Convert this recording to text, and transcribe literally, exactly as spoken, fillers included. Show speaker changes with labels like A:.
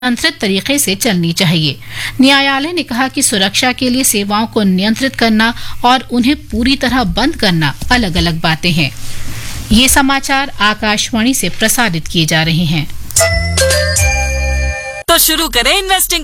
A: नियंत्रित तरीके से चलनी चाहिए। न्यायालय ने कहा कि सुरक्षा के लिए सेवाओं को नियंत्रित करना और उन्हें पूरी तरह बंद करना अलग अलग बातें हैं। ये समाचार आकाशवाणी से प्रसारित किए जा रहे हैं।
B: तो शुरू करें इन्वेस्टिंग